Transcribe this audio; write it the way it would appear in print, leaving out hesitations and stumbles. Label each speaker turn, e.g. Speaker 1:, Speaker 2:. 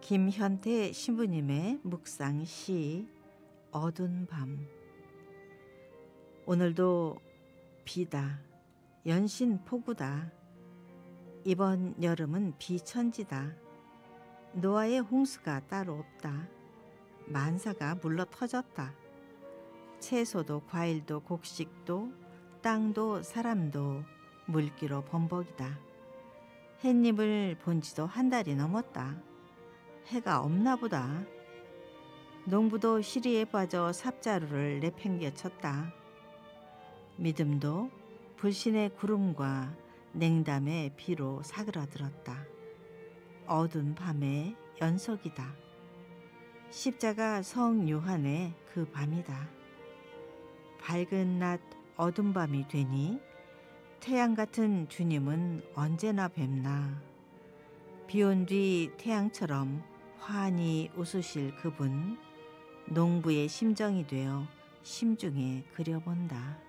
Speaker 1: 김현태 신부님의 묵상시 어두운 밤. 오늘도 비다. 연신 폭우다. 이번 여름은 비천지다. 노아의 홍수가 따로 없다. 만사가 물러 터졌다. 채소도 과일도 곡식도 땅도 사람도 물기로 범벅이다. 햇님을 본 지도 한 달이 넘었다. 해가 없나 보다. 농부도 시리에 빠져 삽자루를 내팽개쳤다. 믿음도 불신의 구름과 냉담의 비로 사그라들었다. 어두운 밤의 연속이다. 십자가 성 요한의 그 밤이다. 밝은 낮 어두운 밤이 되니 태양 같은 주님은 언제나 뵙나. 비온 뒤 태양처럼 환히 웃으실 그분, 농부의 심정이 되어 심중에 그려본다.